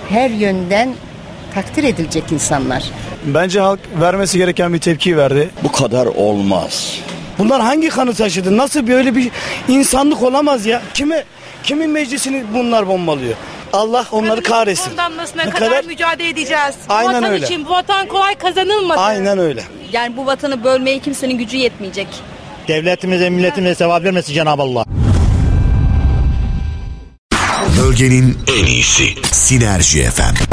her yönden takdir edilecek insanlar. Bence halk vermesi gereken bir tepkiyi verdi. Bu kadar olmaz. Bunlar hangi kanı taşıdı? Nasıl böyle bir insanlık olamaz ya? Kimin meclisini bunlar bombalıyor? Allah onları kahretsin. Kan damlasına kadar mücadele edeceğiz. Aynen bu vatan öyle. için, bu vatan kolay kazanılmadı. Aynen öyle. Yani bu vatanı bölmeye kimsenin gücü yetmeyecek. Devletimize, milletimize sevap vermesin Cenab-ı Allah. Bölgenin en iyisi Sinerji FM.